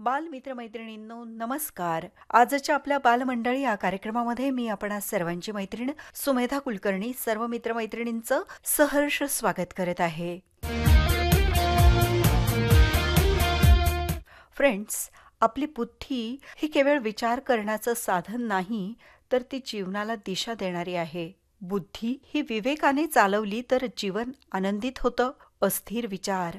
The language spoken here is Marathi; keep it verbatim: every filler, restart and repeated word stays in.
बालमित्र मैत्रिणींनो नमस्कार. आजच्या आपल्या बालमंडळी या कार्यक्रमामध्ये मी आपणा सर्वांची मैत्रीण सुमेधा कुलकर्णी सर्व मित्रमैत्रिणींचं सहर्ष स्वागत करत आहे. फ्रेंड्स, आपली बुद्धी ही केवळ विचार करण्याचं साधन नाही, तर ती जीवनाला दिशा देणारी आहे. बुद्धी ही विवेकाने चालवली तर जीवन आनंदित होतं. अस्थिर विचार,